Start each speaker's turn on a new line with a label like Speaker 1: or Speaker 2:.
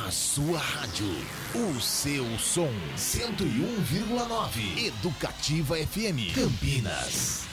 Speaker 1: A sua rádio, o seu som, 101,9 Educativa FM Campinas.